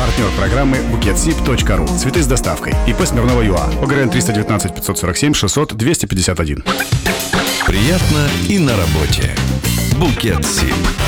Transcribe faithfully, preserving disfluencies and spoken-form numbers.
Партнер программы букетсиб точка ру. Цветы с доставкой. ИП Смирнова ЮА. ОГРН триста девятнадцать пятьсот сорок семь шестьсот двести пятьдесят один. Приятно и на работе. Букетсиб.